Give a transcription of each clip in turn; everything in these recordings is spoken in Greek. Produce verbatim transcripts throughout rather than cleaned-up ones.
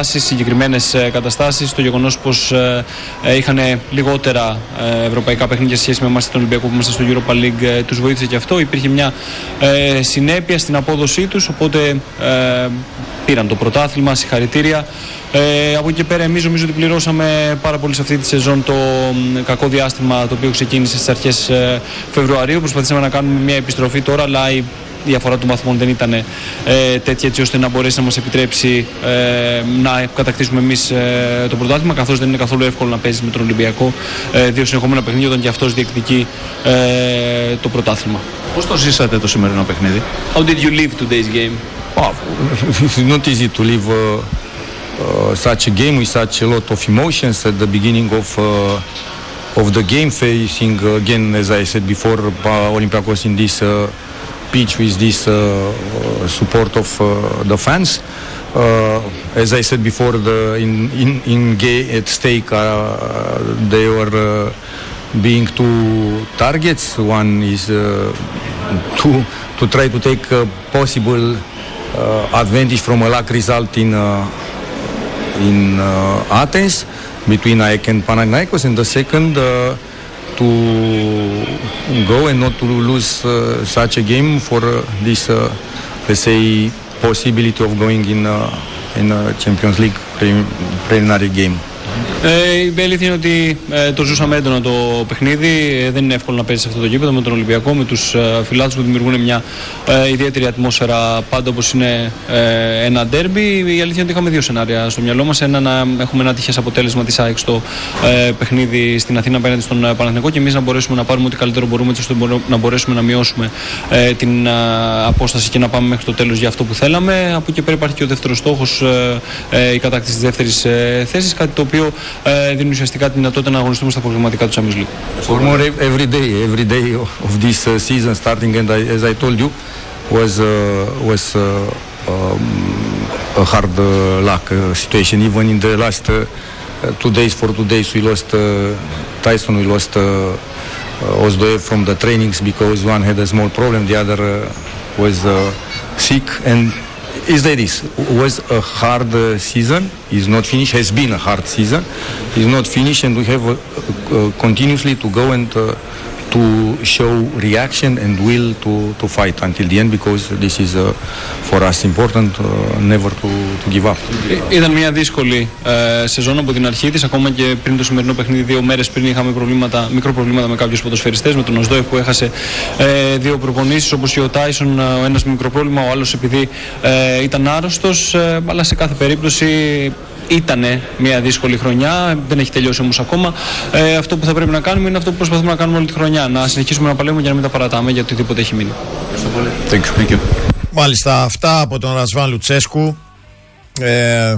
καταστάσεις, συγκεκριμένες καταστάσεις. Το γεγονός πως είχαν λιγότερα ευρωπαϊκά παιχνίδια σε σχέση με εμάς τον Ολυμπιακό που είμαστε στο Europa League τους βοήθησε και αυτό. Υπήρχε μια συνέπεια στην απόδοσή τους, οπότε πήραν το πρωτάθλημα, συγχαρητήρια. Ε, από εκεί και πέρα, εμείς νομίζω ότι πληρώσαμε πάρα πολύ σε αυτή τη σεζόν το κακό διάστημα το οποίο ξεκίνησε στις αρχές ε, Φεβρουαρίου. Προσπαθήσαμε να κάνουμε μια επιστροφή τώρα, αλλά η διαφορά των βαθμών δεν ήταν ε, τέτοια έτσι ώστε να μπορέσει να μας επιτρέψει ε, να κατακτήσουμε εμείς ε, το πρωτάθλημα. Καθώς δεν είναι καθόλου εύκολο να παίζεις με τον Ολυμπιακό ε, δύο συνεχόμενα παιχνίδια όταν και αυτός διεκδικεί ε, το πρωτάθλημα. Πώς το ζήσατε το σημερινό παιχνίδι? How did you live today's game? Oh, it's not easy to live uh, uh, such a game with such a lot of emotions at the beginning of uh, of the game, facing uh, again, as I said before, uh, Olympiacos in this uh, pitch with this uh, uh, support of uh, the fans. Uh, as I said before, the in in, in game at stake uh, they were uh, being two targets. One is uh, to to try to take a possible uh, advantage from a luck result in uh, in uh, Athens between A E K and Panathinaikos, and the second uh, to go and not to lose uh, such a game for uh, this uh, let's say possibility of going in uh, in a Champions League pre- preliminary game. Ε, η αλήθεια είναι ότι ε, το ζούσαμε έντονα το παιχνίδι. Ε, δεν είναι εύκολο να παίζει σε αυτό το γήπεδο με τον Ολυμπιακό, με τους ε, φιλάθλους που δημιουργούν μια ε, ιδιαίτερη ατμόσφαιρα πάντα όπως είναι ε, ένα ντέρμπι. Η αλήθεια είναι ότι είχαμε δύο σενάρια στο μυαλό μας. Ένα να έχουμε ένα τυχές αποτέλεσμα της ΑΕΚ στο ε, παιχνίδι στην Αθήνα απέναντι στον Παναθηναϊκό και εμείς να μπορέσουμε να πάρουμε ό,τι καλύτερο μπορούμε έτσι ώστε να μπορέσουμε να μειώσουμε ε, την ε, απόσταση και να πάμε μέχρι το τέλος για αυτό που θέλαμε. Από εκεί πέρα υπάρχει και ο δεύτερος στόχος, ε, ε, η κατάκτηση της δεύτερης ε, θέσης, κάτι το οποίο Uh, δίνουν ουσιαστικά τη δυνατότητα να αγωνιστούμε στα προβληματικά του Champions League. For more every day, every day of this uh, season starting, and I, as I told you, was uh, was uh, um, a hard uh, luck uh, situation. Even in the last uh, two days, for two days, we lost uh, Tyson, we lost uh, uh, Ozdoev from the trainings because one had a small problem, the other uh, was uh, sick, and is that is was a hard uh, season, is not finished, has been a hard season, is not finished, and we have uh, uh, continuously to go and uh, to show reaction and will to, to fight until the end, because this is uh, for us important, uh, never to, to give up. Ήταν μια δύσκολη ε, σεζόν από την αρχή της, ακόμα και πριν το σημερινό παιχνίδι, δύο μέρες πριν είχαμε προβλήματα, μικρό προβλήματα με κάποιους ποδοσφαιριστές, με τον Οσδόεφ που έχασε ε, δύο προπονήσεις, όπως και ο Τάισον, ο ένας μικρό πρόβλημα, ο άλλος επειδή ε, ήταν άρρωστος, ε, αλλά σε κάθε περίπτωση ήτανε μια δύσκολη χρονιά, δεν έχει τελειώσει όμως ακόμα. Ε, αυτό που θα πρέπει να κάνουμε είναι αυτό που προσπαθούμε να κάνουμε όλη τη χρονιά, να συνεχίσουμε να παλεύουμε και να μην τα παρατάμε για οτιδήποτε έχει μείνει. Thank you. Thank you. Μάλιστα, αυτά από τον Ρασβάν Λουτσέσκου. Ε,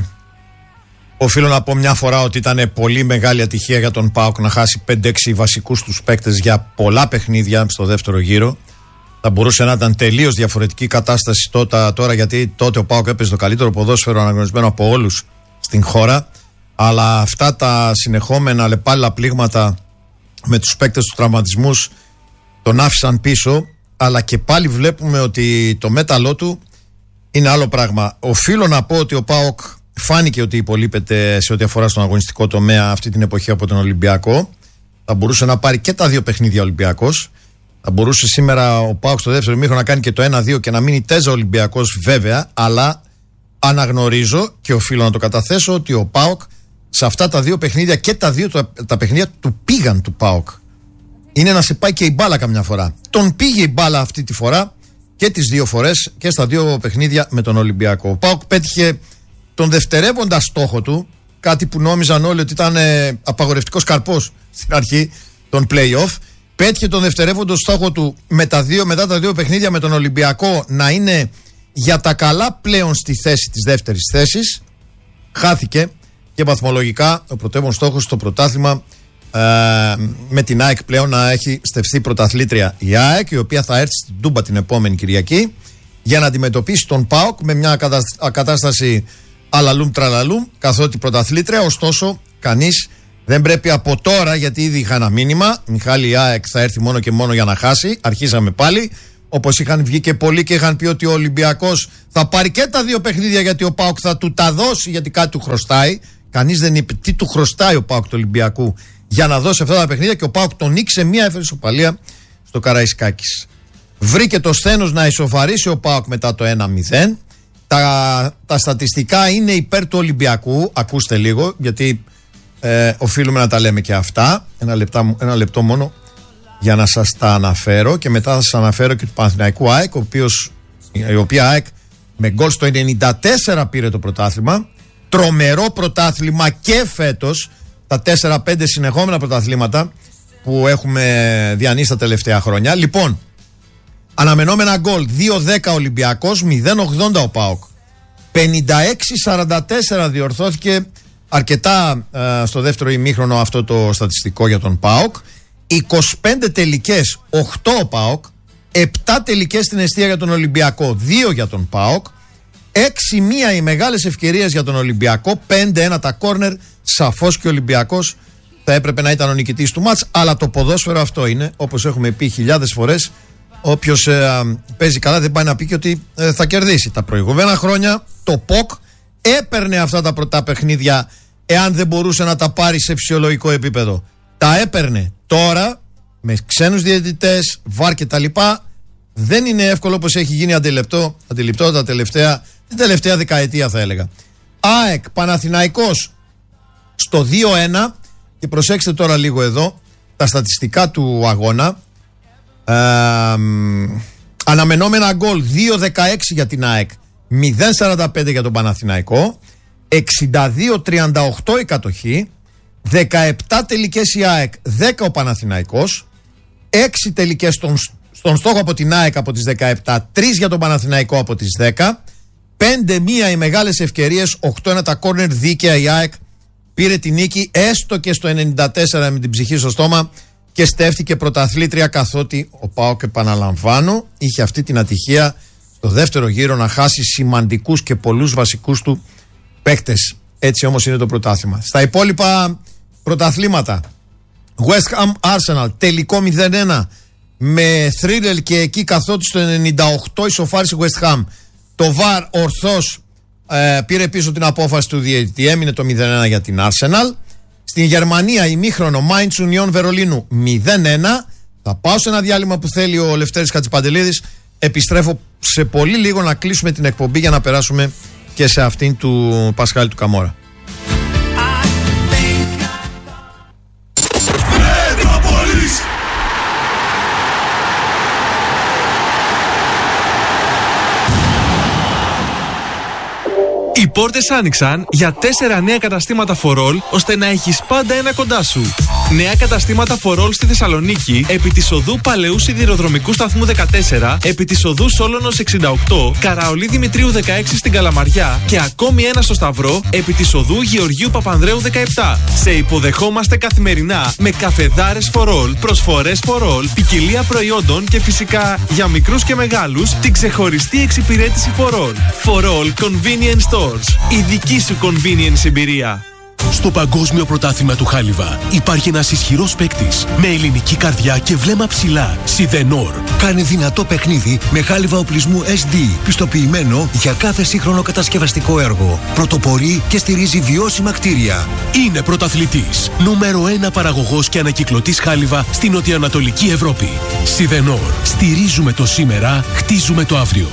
οφείλω να πω μια φορά ότι ήταν πολύ μεγάλη ατυχία για τον ΠΑΟΚ να χάσει πέντε έξι βασικούς τους παίκτες για πολλά παιχνίδια στο δεύτερο γύρο. Θα μπορούσε να ήταν τελείως διαφορετική κατάσταση τότε, τώρα, γιατί τότε ο ΠΑΟΚ έπαιζε το καλύτερο ποδόσφαιρο αναγνωρισμένο από όλους στην χώρα. Αλλά αυτά τα συνεχόμενα λεπάλα πλήγματα με τους παίκτες του τραυματισμούς τον άφησαν πίσω. Αλλά και πάλι βλέπουμε ότι το μέταλλό του είναι άλλο πράγμα. Οφείλω να πω ότι ο ΠΑΟΚ φάνηκε ότι υπολείπεται σε ό,τι αφορά στον αγωνιστικό τομέα αυτή την εποχή από τον Ολυμπιακό. Θα μπορούσε να πάρει και τα δύο παιχνίδια Ολυμπιακός. Θα μπορούσε σήμερα ο ΠΑΟΚ στο δεύτερο ημίχρονο να κάνει και το ένα δύο και να μείνει τέζα Ολυμπιακός, βέβαια. Αλλά αναγνωρίζω και οφείλω να το καταθέσω ότι ο ΠΑΟΚ σε αυτά τα δύο παιχνίδια και τα δύο τα, τα παιχνίδια του πήγαν του ΠΑΟΚ. Είναι να σε πάει και η μπάλα καμιά φορά. Τον πήγε η μπάλα αυτή τη φορά και τις δύο φορές και στα δύο παιχνίδια με τον Ολυμπιακό. Ο ΠΑΟΚ πέτυχε τον δευτερεύοντα στόχο του, κάτι που νόμιζαν όλοι ότι ήταν ε, απαγορευτικός καρπός στην αρχή των play-off. Πέτυχε τον δευτερεύοντα στόχο του με τα δύο, μετά τα δύο παιχνίδια με τον Ολυμπιακό να είναι για τα καλά πλέον στη θέση της δεύτερης θέσης. Χάθηκε και βαθμολογικά ο πρωτεύον στόχος στο πρωτάθλημα ε, με την ΑΕΚ πλέον να έχει στεφθεί πρωταθλήτρια η ΑΕΚ, η οποία θα έρθει στην Τούμπα την επόμενη Κυριακή για να αντιμετωπίσει τον ΠΑΟΚ με μια κατάσταση αλαλούμ τραλαλούμ καθότι πρωταθλήτρια. Ωστόσο κανείς δεν πρέπει από τώρα, γιατί ήδη είχα ένα μήνυμα, Μιχάλη, η ΑΕΚ θα έρθει μόνο και μόνο για να χάσει, αρχίσαμε πάλι. όπως είχαν βγει και πολλοί και είχαν πει ότι ο Ολυμπιακός θα πάρει και τα δύο παιχνίδια γιατί ο ΠΑΟΚ θα του τα δώσει γιατί κάτι του χρωστάει. Κανείς δεν είπε τι του χρωστάει ο ΠΑΟΚ του Ολυμπιακού για να δώσει αυτά τα παιχνίδια και ο ΠΑΟΚ τον νίκησε, μία έφερε ισοπαλία στο Καραϊσκάκης. Βρήκε το σθένος να ισοφαρίσει ο ΠΑΟΚ μετά το ένα μηδέν. Τα, τα στατιστικά είναι υπέρ του Ολυμπιακού. Ακούστε λίγο, γιατί ε, οφείλουμε να τα λέμε και αυτά. Ένα, λεπτά, ένα λεπτό μόνο για να σας τα αναφέρω και μετά θα σας αναφέρω και του Παναθηναϊκού ΑΕΚ, ο οποίος, η οποία ΑΕΚ με γκολ στο ενενήντα τέσσερα πήρε το πρωτάθλημα. Τρομερό πρωτάθλημα και φέτος, τα τέσσερα πέντε συνεχόμενα πρωταθλήματα που έχουμε διανύσει τα τελευταία χρόνια. Λοιπόν, αναμενόμενα γκολ δύο δέκα Ολυμπιακός, μηδέν ογδόντα ο ΠΑΟΚ. πενήντα έξι σαράντα τέσσερα διορθώθηκε αρκετά ε, στο δεύτερο ημίχρονο αυτό το στατιστικό για τον ΠΑΟΚ. είκοσι πέντε τελικές, οκτώ ο ΠΑΟΚ. επτά τελικές στην εστία για τον Ολυμπιακό, δύο για τον ΠΑΟΚ. έξι μία οι μεγάλες ευκαιρίες για τον Ολυμπιακό, πέντε ένα τα κόρνερ. Σαφώς και ο Ολυμπιακός θα έπρεπε να ήταν ο νικητής του μάτς, αλλά το ποδόσφαιρο αυτό είναι, όπως έχουμε πει χιλιάδες φορές. Όποιος ε, παίζει καλά δεν πάει να πει και ότι ε, θα κερδίσει. Τα προηγούμενα χρόνια το ΠΟΚ έπαιρνε αυτά τα πρωτά παιχνίδια εάν δεν μπορούσε να τα πάρει σε φυσιολογικό επίπεδο. Τα έπαιρνε. Τώρα με ξένους διαιτητές, βάρ και τα λοιπά δεν είναι εύκολο όπως έχει γίνει αντιληπτό, αντιληπτό τα τελευταία, την τελευταία δεκαετία θα έλεγα. ΑΕΚ Παναθηναϊκός στο δύο ένα και προσέξτε τώρα λίγο εδώ τα στατιστικά του αγώνα. Ε, αναμενόμενα γκολ δύο δεκαέξι για την ΑΕΚ, μηδέν σαράντα πέντε για τον Παναθηναϊκό, εξήντα δύο τριάντα οκτώ η κατοχή, δεκαεπτά τελικές η ΑΕΚ, δέκα ο Παναθηναϊκός, έξι τελικές στον, στον στόχο από την ΑΕΚ από τις δεκαεπτά, τρία για τον Παναθηναϊκό από τις δέκα, πέντε μία οι μεγάλες ευκαιρίες, οκτώ ένα τα κόρνερ, δίκαια η ΑΕΚ πήρε την νίκη έστω και στο ενενήντα τέσσερα με την ψυχή στο στόμα και στέφθηκε πρωταθλήτρια, καθότι ο ΠΑΟΚ, επαναλαμβάνω, είχε αυτή την ατυχία στο δεύτερο γύρο να χάσει σημαντικούς και πολλούς βασικούς του παίκτες. Έτσι όμως είναι το πρωτάθλημα. Στα υπόλοιπα πρωταθλήματα, West Ham Arsenal τελικό μηδέν ένα με θρίλερ και εκεί καθότι στο ενενήντα οκτώ ισοφάρισε West Ham. Το βαρ ορθώς ε, πήρε πίσω την απόφαση του διαιτητή, έμεινε το μηδέν ένα για την Arsenal. Στην Γερμανία ημίχρονο Mainz Union Βερολίνου μηδέν ένα. Θα πάω σε ένα διάλειμμα που θέλει ο Λευτέρης Χατζηπαντελίδης. Επιστρέφω σε πολύ λίγο να κλείσουμε την εκπομπή για να περάσουμε και σε αυτήν του Πασχάλη του Καμόρα. Οι πόρτες άνοιξαν για τέσσερα νέα καταστήματα φορόλ, ώστε να έχεις πάντα ένα κοντά σου. Νέα καταστήματα φορόλ στη Θεσσαλονίκη, επί της οδού Παλαιού Σιδηροδρομικού Σταθμού δεκατέσσερα, επί της οδού Σόλωνος εξήντα οκτώ, Καραολί Δημητρίου δεκαέξι στην Καλαμαριά και ακόμη ένα στο Σταυρό, επί της οδού Γεωργίου Παπανδρέου δεκαεπτά. Σε υποδεχόμαστε καθημερινά με καφεδάρες φορόλ, προσφορές φορόλ, ποικιλία προϊόντων και φυσικά για μικρούς και μεγάλους την ξεχωριστή εξυπηρέτηση φορόλ. Φορόλ Convenience Stores. Η δική σου convenience εμπειρία. Στο Παγκόσμιο Πρωτάθλημα του Χάλιβα υπάρχει ένας ισχυρός παίκτης με ελληνική καρδιά και βλέμμα ψηλά. Σιδενόρ. Κάνει δυνατό παιχνίδι με χάλιβα οπλισμού ες ντι, πιστοποιημένο για κάθε σύγχρονο κατασκευαστικό έργο. Πρωτοπορεί και στηρίζει βιώσιμα κτίρια. Είναι πρωταθλητής. Νούμερο ένα παραγωγός και ανακυκλωτής χάλιβα στην νοτιοανατολική Ευρώπη. Σιδενόρ. Στηρίζουμε το σήμερα, χτίζουμε το αύριο.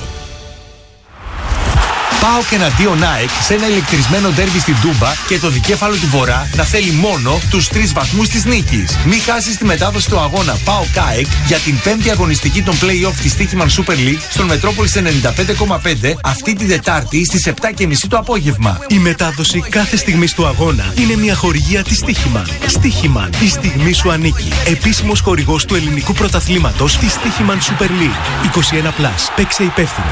ΠΑΟΚ εναντίον ΑΕΚ σε ένα ηλεκτρισμένο ντέρμπι στην Τούμπα και το δικέφαλο του Βορρά να θέλει μόνο τους τρεις βαθμούς της νίκης. Μην χάσεις τη μετάδοση του αγώνα ΠΑΟΚ ΑΕΚ για την πέμπτη αγωνιστική των play-off της Στίχημαν Super League στον Μετρόπολης ενενήντα πέντε κόμμα πέντε αυτή τη Δετάρτη στις επτά και μισή το απόγευμα. Η μετάδοση κάθε στιγμής του αγώνα είναι μια χορηγία της Στίχημαν. Στίχημαν, η στιγμή σου ανήκει. Επίσημος χορηγός του ελληνικού πρωταθλήματος της Στίχημαν Super League. είκοσι ένα συν. Παίξε υπεύθυνα.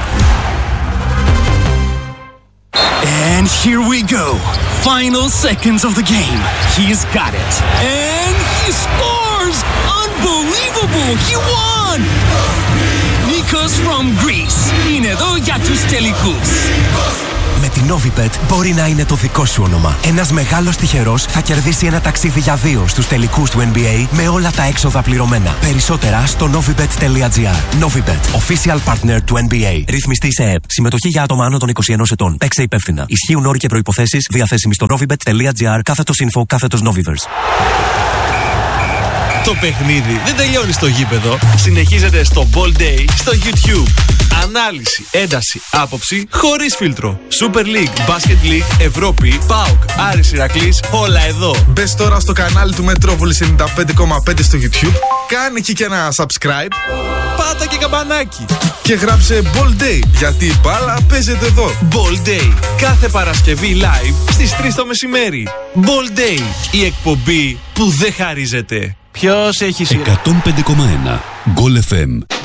And here we go. Final seconds of the game. He's got it. And he scores! Unbelievable! He won! Nikos from Greece. Είναι εδώ για τους τελικούς. Με την Novibet μπορεί να είναι το δικό σου όνομα. Ένας μεγάλος τυχερός θα κερδίσει ένα ταξίδι για δύο στους τελικούς του N B A με όλα τα έξοδα πληρωμένα. Περισσότερα στο novibet τελεία gr. Novibet, official partner του N B A. Ρυθμιστή σε ΕΕΠ. Συμμετοχή για άτομα άνω των είκοσι ενός ετών. Παίξε υπεύθυνα. Ισχύουν όροι και προϋποθέσεις διαθέσιμοι στο novibet τελεία gr κάθετος info κάθετος Noviverse. Το παιχνίδι δεν τελειώνει στο γήπεδο. Συνεχίζεται στο Ball Day στο YouTube. Ανάλυση, ένταση, άποψη χωρίς φίλτρο. Super League, Basket League, Ευρώπη, ΠΑΟΚ, Άρης Ηρακλής, όλα εδώ. Μπες τώρα στο κανάλι του Μετρόπολης ενενήντα πέντε κόμμα πέντε στο YouTube. Κάνε εκεί και ένα subscribe. Πάτα και καμπανάκι. Και γράψε Ball Day, γιατί η μπάλα παίζεται εδώ. Ball Day, κάθε Παρασκευή live στις τρεις το μεσημέρι. Ball Day, η εκπομπή που δεν χαρίζεται. Ποιος έχει σειρά? εκατόν πέντε κόμμα ένα Goal εφ εμ.